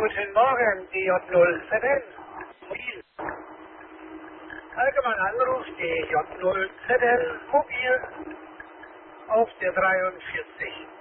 Guten Morgen, DJ07. Mobil. Allgemeiner Anruf DJ07 Mobil auf der 43.